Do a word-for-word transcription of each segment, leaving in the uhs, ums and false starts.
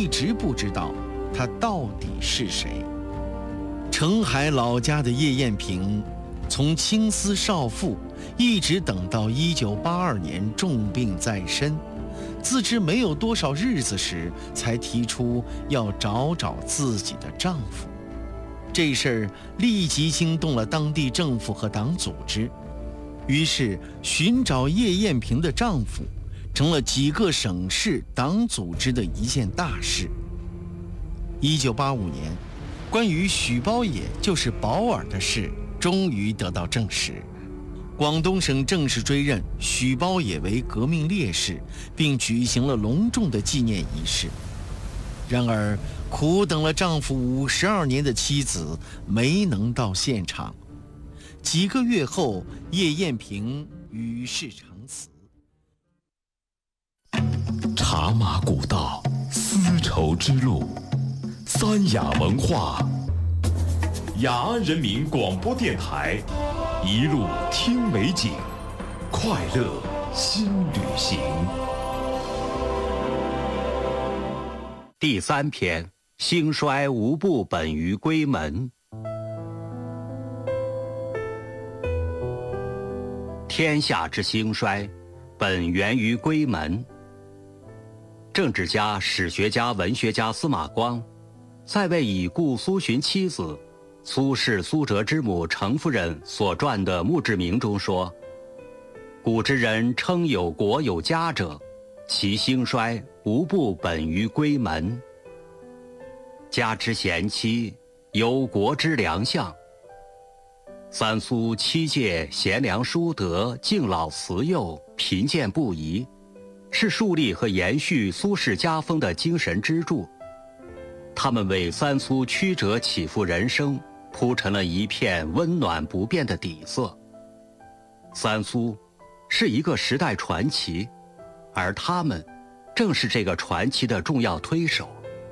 直不知道他到底是谁。澄海老家的叶彦平，从青丝少妇一直等到一九八二年重病在身，自知没有多少日子时，才提出要找找自己的丈夫。这事儿立即惊动了当地政府和党组织，于是寻找叶彦平的丈夫成了几个省市党组织的一件大事。一九八五年，关于许包野就是保尔的事终于得到证实，广东省正式追认许包野为革命烈士，并举行了隆重的纪念仪式。然而苦等了丈夫五十二年的妻子没能到现场，几个月后叶彦平与世长辞。 茶马古道，丝绸之路，三雅文化，雅安人民广播电台，一路听美景，快乐新旅行。 第三篇，兴衰无不本于闺门。天下之兴衰，本源于闺门。政治家、史学家、文学家司马光，在为已故苏洵妻子苏轼苏辙之母程夫人所撰的墓志铭中说：古之人称有国有家者，其兴衰无不本于闺门。家之贤妻，有国之良相。三苏七戒贤良淑德，敬老慈幼，贫贱不移，是树立和延续苏轼家风的精神支柱。他们为三苏曲折起伏人生铺陈了一片温暖不变的底色。三苏是一个时代传奇，而他们正是这个传奇的重要推手。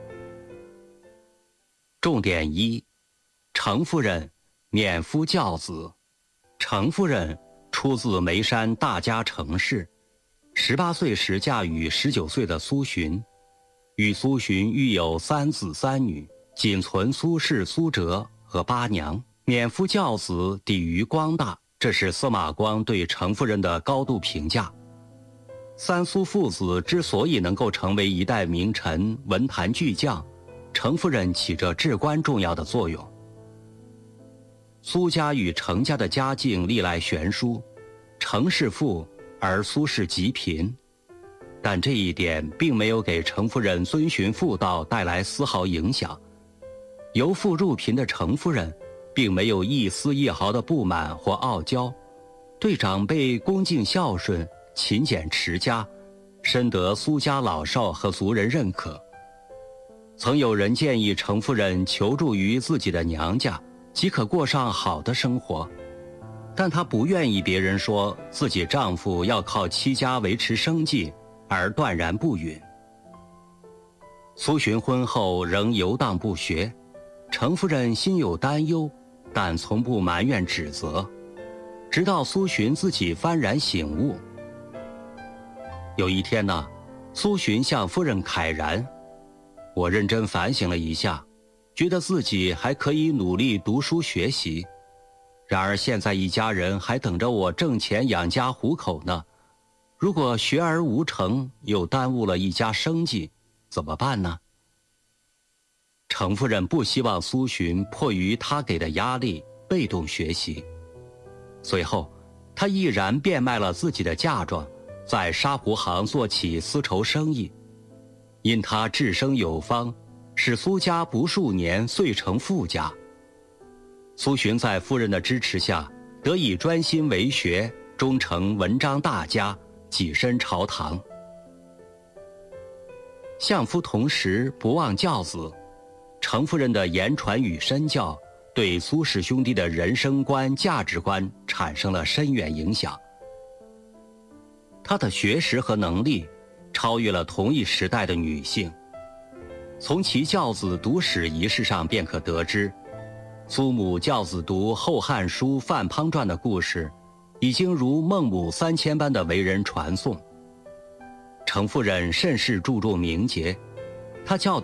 重点一，程夫人免夫教子。程夫人出自眉山大家程氏，十八岁时嫁与十九岁的苏洵，与苏洵育有三子三女，仅存苏轼、苏辙和八娘。免夫教子，抵于光大，这是司马光对程夫人的高度评价。三苏父子之所以能够成为一代名臣、文坛巨匠，程夫人起着至关重要的作用。苏家与程家的家境历来悬殊，程氏富而苏氏极贫，但这一点并没有给程夫人遵循妇道带来丝毫影响。由富入贫的程夫人并没有一丝一毫的不满或傲娇，对长辈恭敬孝顺，勤俭持家，深得苏家老少和族人认可。曾有人建议程夫人求助于自己的娘家，即可过上好的生活，但她不愿意别人说自己丈夫要靠妻家维持生计，而断然不允。苏洵婚后仍游荡不学，程夫人心有担忧，但从不埋怨指责，直到苏洵自己幡然醒悟。有一天呢，苏洵向夫人慨然：我认真反省了一下，觉得自己还可以努力读书学习，然而现在一家人还等着我挣钱养家糊口呢，如果学而无成，又耽误了一家生计，怎么办呢？程夫人不希望苏洵迫于他给的压力被动学习，随后她毅然变卖了自己的嫁妆，在纱布行做起丝绸生意。因她治生有方，使苏家不数年遂成富家。苏洵在夫人的支持下，得以专心为学，终成文章大家，跻身朝堂。相夫同时，不忘教子。程夫人的言传与身教，对苏氏兄弟的人生观、价值观产生了深远影响。她的学识和能力超越了同一时代的女性。从其教子读史仪式上便可得知，苏母教子读《后汉书·范滂传》的故事，已经如孟母三迁般的为人传颂。程夫人甚是注重名节，她教导